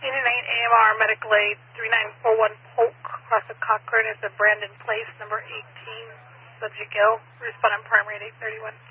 Union 8 AMR Medical Aid 3941 Polk, across the Cochrane is the Brandon Place, number 18, subject ill. Respondent primary at 831.